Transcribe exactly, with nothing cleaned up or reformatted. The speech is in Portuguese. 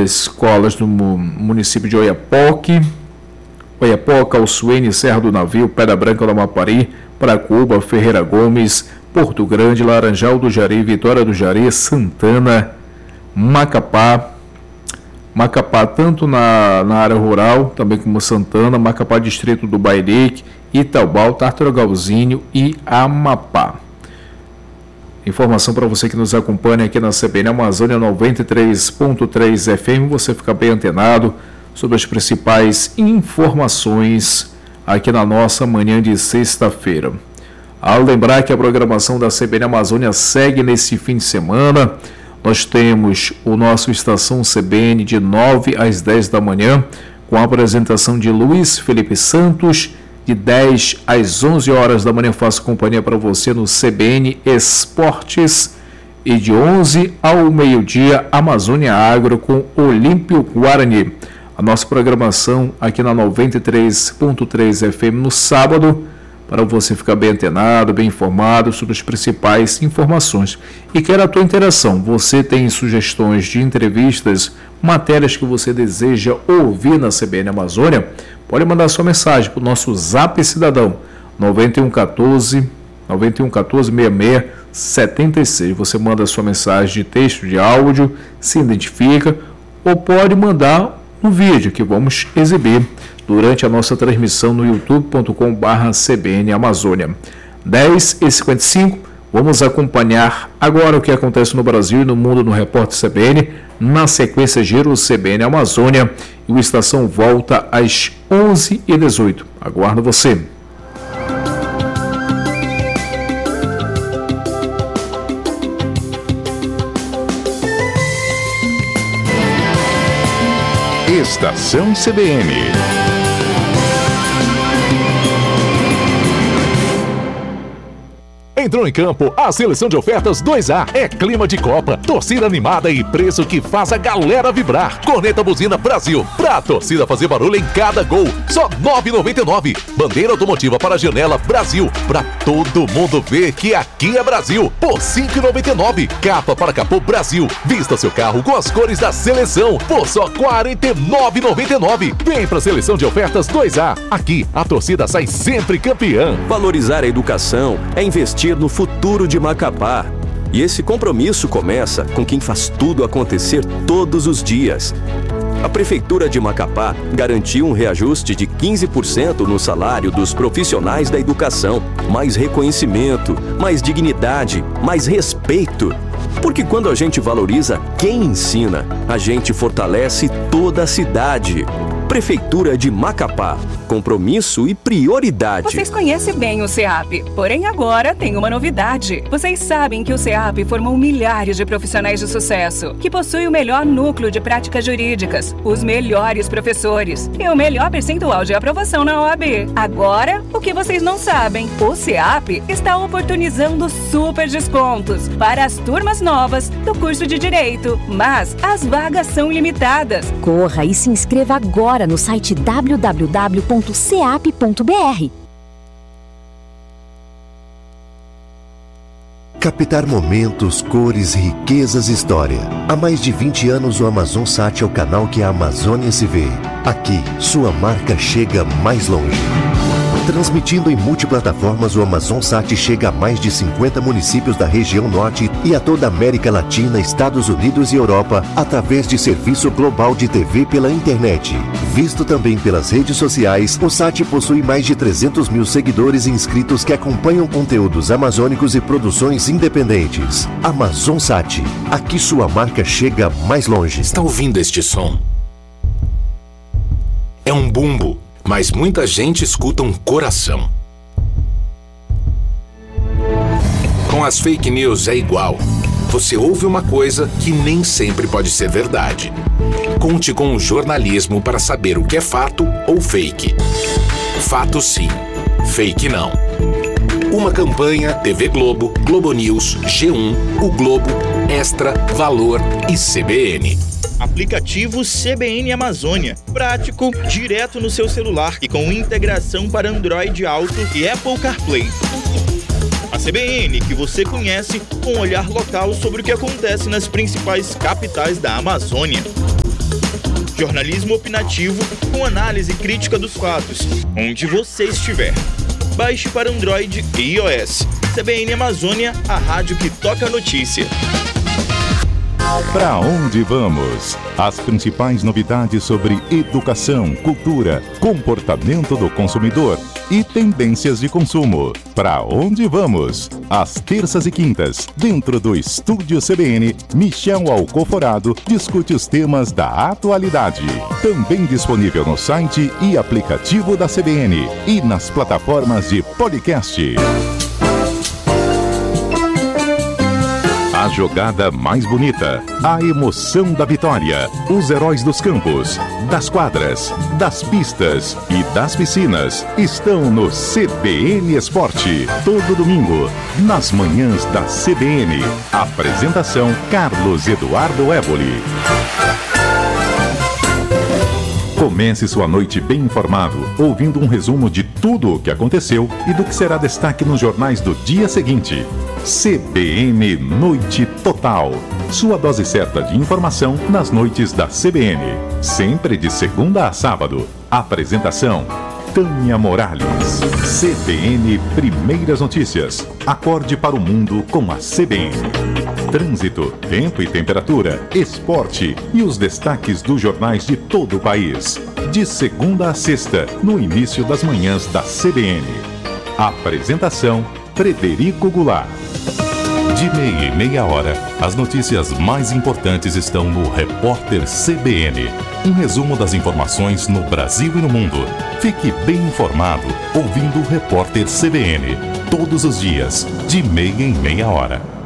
escolas no município de Oiapoque, Oiapoca, Alçuene, Serra do Navio, Pedra Branca do Amapari, Paracuba, Ferreira Gomes, Porto Grande, Laranjal do Jari, Vitória do Jari, Santana, Macapá, Macapá tanto na, na área rural, também como Santana, Macapá distrito do Bairique, Itaubal, Tartarugalzinho e Amapá. Informação para você que nos acompanha aqui na C B N Amazônia noventa e três ponto três F M, você fica bem antenado sobre as principais informações aqui na nossa manhã de sexta-feira. Ao lembrar que a programação da C B N Amazônia segue nesse fim de semana, nós temos o nosso Estação C B N de nove às dez da manhã, com a apresentação de Luiz Felipe Santos. De dez às onze horas da manhã eu faço companhia para você no C B N Esportes. E de onze ao meio-dia, Amazônia Agro com Olímpio Guarani. A nossa programação aqui na noventa e três ponto três F M no sábado, para você ficar bem antenado, bem informado sobre as principais informações. E quero a tua interação. Você tem sugestões de entrevistas, matérias que você deseja ouvir na C B N Amazônia? Pode mandar sua mensagem para o nosso Zap Cidadão, nove um um quatro, nove um um quatro, seis seis sete seis. Você manda sua mensagem de texto, de áudio, se identifica, ou pode mandar no vídeo que vamos exibir durante a nossa transmissão no youtube ponto com barra C B N Amazônia. dez e cinquenta e cinco, vamos acompanhar agora o que acontece no Brasil e no mundo no Repórter C B N. Na sequência, Giro C B N Amazônia e o Estação volta às onze e dezoito. Aguardo você. Estação C B N. Entrou em campo a seleção de ofertas dois A. É clima de Copa, torcida animada e preço que faz a galera vibrar. Corneta Buzina Brasil, pra torcida fazer barulho em cada gol. Só nove reais e noventa e nove centavos. Bandeira automotiva para a janela Brasil, pra todo mundo ver que aqui é Brasil, por cinco reais e noventa e nove centavos. Capa para capô Brasil. Vista seu carro com as cores da seleção, por só quarenta e nove reais e noventa e nove centavos. Vem pra seleção de ofertas dois A. Aqui a torcida sai sempre campeã. Valorizar a educação é investir no futuro de Macapá. E esse compromisso começa com quem faz tudo acontecer todos os dias. A Prefeitura de Macapá garantiu um reajuste de quinze por cento no salário dos profissionais da educação. Mais reconhecimento, mais dignidade, mais respeito. Porque quando a gente valoriza quem ensina, a gente fortalece toda a cidade. Prefeitura de Macapá. Compromisso e prioridade. Vocês conhecem bem o SEAP, porém agora tem uma novidade. Vocês sabem que o SEAP formou milhares de profissionais de sucesso, que possui o melhor núcleo de práticas jurídicas, os melhores professores e o melhor percentual de aprovação na O A B. Agora, o que vocês não sabem, o SEAP está oportunizando super descontos para as turmas novas do curso de Direito, mas as vagas são limitadas. Corra e se inscreva agora no site w w w ponto seap ponto b r. Captar momentos, cores, riquezas e história. Há mais de vinte anos o AmazonSat é o canal que a Amazônia se vê. Aqui, sua marca chega mais longe. Transmitindo em multiplataformas, o AmazonSat chega a mais de cinquenta municípios da região norte e a toda a América Latina, Estados Unidos e Europa, através de serviço global de T V pela internet. Visto também pelas redes sociais, o Sat possui mais de trezentos mil seguidores e inscritos que acompanham conteúdos amazônicos e produções independentes. AmazonSat, aqui sua marca chega mais longe. Está ouvindo este som? É um bumbo. Mas muita gente escuta um coração. Com as fake news é igual. Você ouve uma coisa que nem sempre pode ser verdade. Conte com o jornalismo para saber o que é fato ou fake. Fato sim, fake não. Uma campanha T V Globo, Globo News, G um, O Globo, Extra, Valor e C B N. Aplicativo C B N Amazônia. Prático, direto no seu celular e com integração para Android Auto e Apple CarPlay. A C B N que você conhece com um olhar local sobre o que acontece nas principais capitais da Amazônia. Jornalismo opinativo com análise crítica dos fatos, onde você estiver. Baixe para Android e iOS. C B N Amazônia, a rádio que toca a notícia. Para onde vamos? As principais novidades sobre educação, cultura, comportamento do consumidor e tendências de consumo. Para onde vamos? Às terças e quintas, dentro do Estúdio C B N, Michel Alcoforado discute os temas da atualidade. Também disponível no site e aplicativo da C B N e nas plataformas de podcast. A jogada mais bonita, a emoção da vitória, os heróis dos campos, das quadras, das pistas e das piscinas estão no C B N Esporte. Todo domingo, nas manhãs da C B N. Apresentação Carlos Eduardo Éboli. Comece sua noite bem informado, ouvindo um resumo de tudo o que aconteceu e do que será destaque nos jornais do dia seguinte. C B N Noite Total. Sua dose certa de informação nas noites da C B N. Sempre de segunda a sábado. Apresentação Tânia Morales. C B N Primeiras Notícias. Acorde para o mundo com a C B N. Trânsito, tempo e temperatura, esporte e os destaques dos jornais de todo o país. De segunda a sexta, no início das manhãs da C B N. Apresentação Frederico Goulart. De meia em meia hora, as notícias mais importantes estão no Repórter C B N. Um resumo das informações no Brasil e no mundo. Fique bem informado ouvindo o Repórter C B N. Todos os dias, de meia em meia hora.